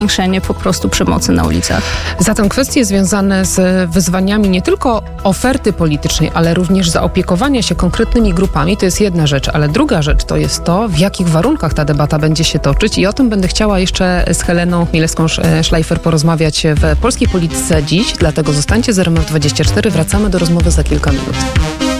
zwiększenie po prostu przemocy na ulicach. Zatem kwestie związane z wyzwaniami nie tylko oferty politycznej, ale również zaopiekowania się konkretnymi grupami, to jest jedna rzecz, ale druga rzecz to jest to, w jakich warunkach ta debata będzie się toczyć i o tym będę chciała jeszcze z Heleną Chmielewską-Schleifer porozmawiać w Polskiej Polityce dziś, dlatego zostańcie z RMF24, wracamy do rozmowy za kilka minut.